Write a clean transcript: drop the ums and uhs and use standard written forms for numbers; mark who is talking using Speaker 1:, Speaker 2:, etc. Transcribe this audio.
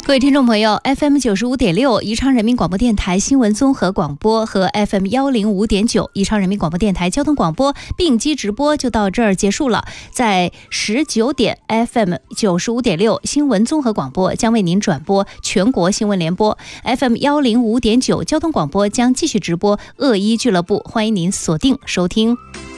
Speaker 1: 各位听众朋友 ，FM 95.6宜昌人民广播电台新闻综合广播和 FM 105.9宜昌人民广播电台交通广播并机直播就到这儿结束了。在19点 FM 95.6新闻综合广播将为您转播全国新闻联播 ，FM 105.9交通广播将继续直播恶医俱乐部，欢迎您锁定收听。